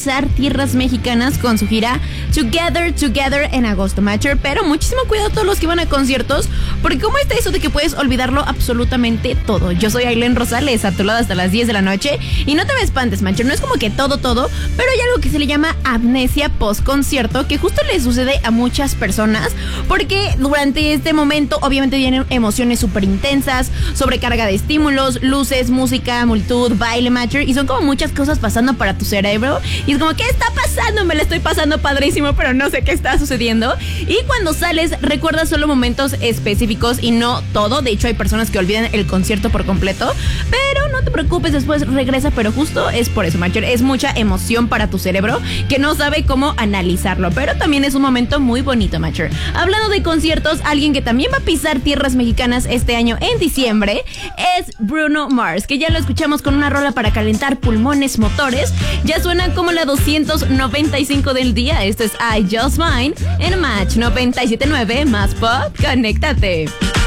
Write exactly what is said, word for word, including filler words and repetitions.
pisar tierras mexicanas con su gira Together, Together en agosto, Matcher. Pero muchísimo cuidado a todos los que van a conciertos, porque ¿cómo está eso de que puedes olvidarlo absolutamente todo? Yo soy Ailén Rosales, a tu lado hasta las diez de la noche. Y no te me espantes, Matcher, no es como que todo, todo, pero hay algo que se le llama amnesia post-concierto, que justo le sucede a muchas personas, porque durante este momento obviamente vienen emociones súper intensas, sobrecarga de estímulos, luces, música, multitud, baile, Matcher, y son como muchas cosas pasando para tu cerebro, y es como, ¿qué está pasando? Me la estoy pasando padrísimo, pero no sé qué está sucediendo. Y cuando sales, recuerdas solo momentos específicos y no todo. De hecho, hay personas que olvidan el concierto por completo, pero no te preocupes, después regresa. Pero justo es por eso, Matcher, es mucha emoción para tu cerebro que no sabe cómo analizarlo, pero también es un momento muy bonito, Matcher. Hablando de conciertos, alguien que también va a pisar tierras mexicanas este año en diciembre es Bruno Mars, que ya lo escuchamos con una rola para calentar pulmones, motores. Ya suena como la doscientos noventa y cinco del día. Esto es I Just Mine en Match noventa y siete punto nueve, más pop, conéctate.